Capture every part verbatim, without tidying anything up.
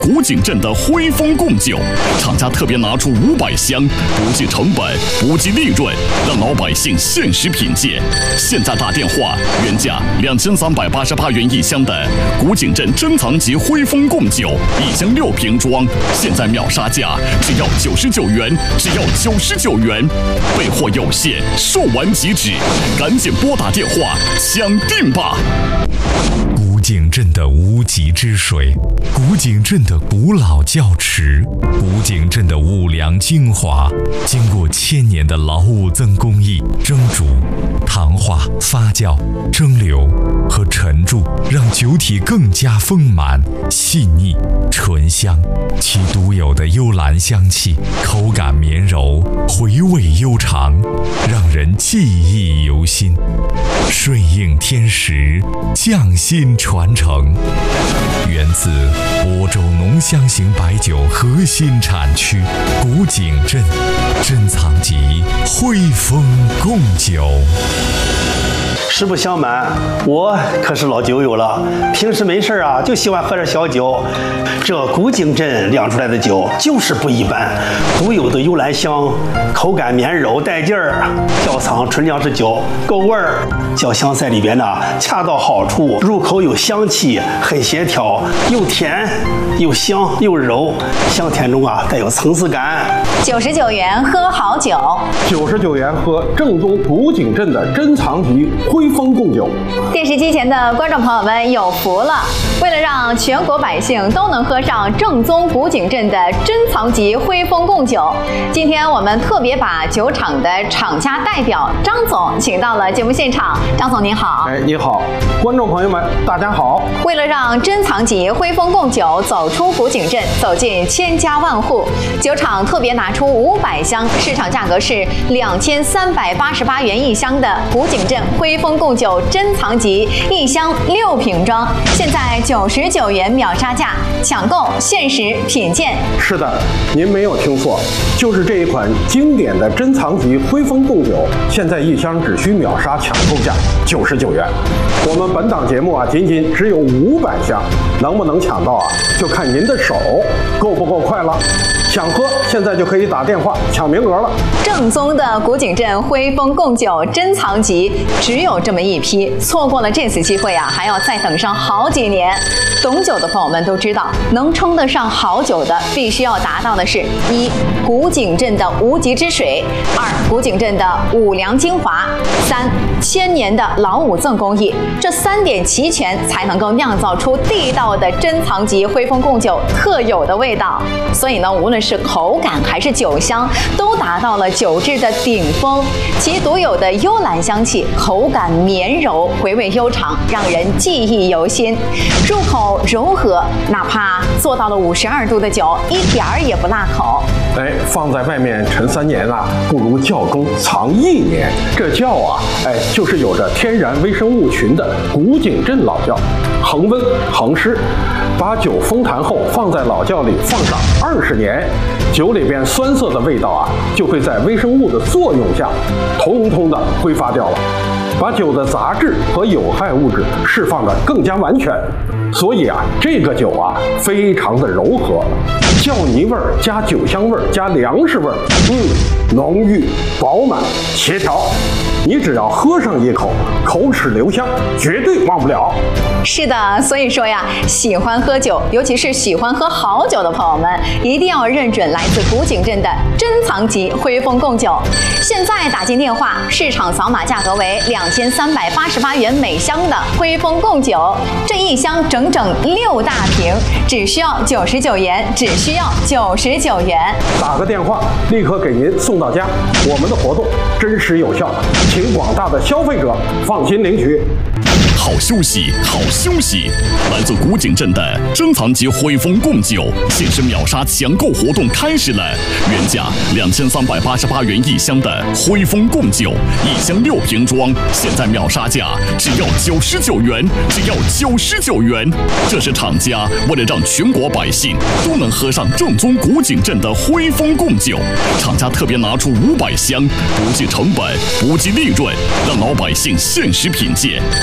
古井镇的辉丰贡酒，厂家特别拿出五百箱，不计成本，不计利润，让老百姓限时品鉴。现在打电话，原价两千三百八十八元一箱的古井镇珍藏级辉丰贡酒，一箱六瓶装，现在秒杀价只要九十九元，只要九十九元，备货有限，售完即止，赶紧拨打电话抢订吧！ 古井镇的无极之水，古井镇的古老窖池，古井镇的五粮精华，经过千年的老五增工艺蒸煮、糖化、发酵、蒸馏和陈铸，让酒体更加丰满、细腻、醇香。其独有的幽兰香气，口感绵柔，回味悠长，让人记忆犹新。顺应天时，匠心传承，源自播州浓香型白酒核心产区古井镇珍藏级辉丰贡酒。 实不相瞒，我可是老酒友了，平时没事啊就喜欢喝点小酒。这古井镇酿出来的酒就是不一般，独有的幽兰香，口感绵柔带劲儿，窖藏纯粮食酒，够味儿。酱香在里边呢恰到好处，入口有香气，很协调，又甜又香又柔，香甜中啊带有层次感。 九十九元喝好酒， 九十九元喝正宗古井镇的珍藏级辉丰贡酒。 电视机前的观众朋友们有福了！为了让全国百姓都能喝上正宗古井镇的珍藏级辉丰贡酒，今天我们特别把酒厂的厂家代表张总请到了节目现场。张总您好。 哎，你好，观众朋友们，大家好。 为了让珍藏级辉丰贡酒走出古井镇，走进千家万户，酒厂特别拿出五百箱，市场价格是两千三百八十八元一箱的古井镇辉丰贡酒珍藏级，一箱六瓶装，现在九十九元秒杀价，抢购限时品鉴。 是的，您没有听错，就是这一款经典的珍藏级辉丰贡酒，现在一箱只需秒杀抢购价九十九元。我们本档节目啊，仅仅只有五百箱，能不能抢到啊，就看您的手够不够快了。想喝，现在就可以打电话抢名额了。 正宗的古井镇辉丰贡酒珍藏级只有这么一批，错过了这次机会啊，还要再等上好几年。懂酒的朋友们都知道，能称得上好酒的，必须要达到的是：一、古井镇的无极之水；二、古井镇的五粮精华；三、千年的老五赠工艺。这三点齐全，才能够酿造出地道的珍藏级辉丰贡酒特有的味道。所以呢，无论是口感还是酒香，都达到了酒质的顶峰。其独有的幽兰香气，口感绵柔，回味悠长，让人记忆犹新。入口柔和，哪怕做到了五十二度的酒，一点儿也不辣口。 哎，放在外面陈三年啊，不如窖中藏一年。这窖啊，哎，就是有着天然微生物群的古井镇老窖，恒温恒湿，把酒封坛后放在老窖里放上二十年，酒里边酸涩的味道啊，就会在微生物的作用下，通通的挥发掉了，把酒的杂质和有害物质释放得更加完全。所以啊，这个酒啊，非常的柔和，窖泥味儿加酒香味儿加粮食味儿，嗯，浓郁饱满协调。你只要喝上一口，口齿留香，绝对忘不了。 是的，所以说呀，喜欢喝酒，尤其是喜欢喝好酒的朋友们，一定要认准来自古井镇的珍藏级辉丰贡酒。现在打进电话，市场扫码价格为两千三百八十八元每箱的辉丰贡酒，这一箱整整六大瓶，只需要九十九元，只需要九十九元。 打个电话，立刻给您送到家。我们的活动真实有效，请广大的消费者放心领取。 好休息，好休息！来自古井镇的珍藏级辉丰贡酒限时秒杀抢购活动开始了，原价两千三百八十八元一箱的辉丰贡酒，一箱六瓶装，现在秒杀价只要九十九元，只要九十九元。这是厂家为了让全国百姓都能喝上正宗古井镇的辉丰贡酒，厂家特别拿出五百箱，不计成本，不计利润，让老百姓限时品鉴。现在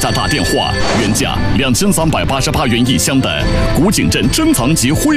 家打电话，原价两千三百八十八元一箱的古井镇珍藏级徽